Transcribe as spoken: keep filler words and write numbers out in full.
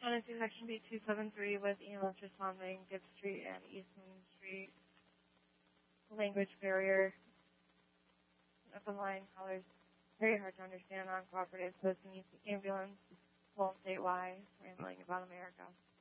responding to Section B two seven three with E M S responding, Gibbs Street and Eastman Street. Language barrier. Open line callers. Very hard to understand, non-cooperative, supposed to need the ambulance. Won't say why. Rambling about America.